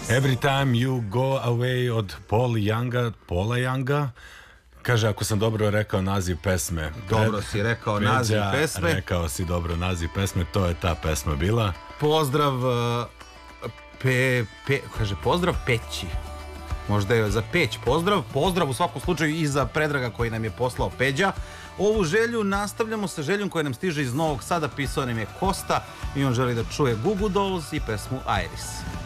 Every time you go away od Paula Younga. Kaže, ako sam dobro rekao naziv pesme. Dobro si rekao naziv pesme. Rekao si dobro naziv pesme, to je ta pesma bila. Pozdrav, kaže, pozdrav Peći. Možda je za Peć pozdrav. Pozdrav u svakom slučaju i za Predraga koji nam je poslao Peđa. Ovu želju nastavljamo sa željom koja nam stiže iz Novog Sada. Pisao nam je Kosta i on želi da čuje Goo Goo Dolls i pesmu Iris.